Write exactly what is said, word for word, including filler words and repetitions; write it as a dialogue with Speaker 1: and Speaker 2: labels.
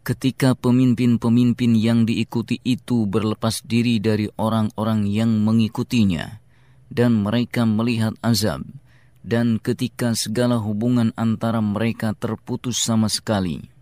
Speaker 1: ketika pemimpin-pemimpin yang diikuti itu berlepas diri dari orang-orang yang mengikutinya, dan mereka melihat azab, dan ketika segala hubungan antara mereka terputus sama sekali,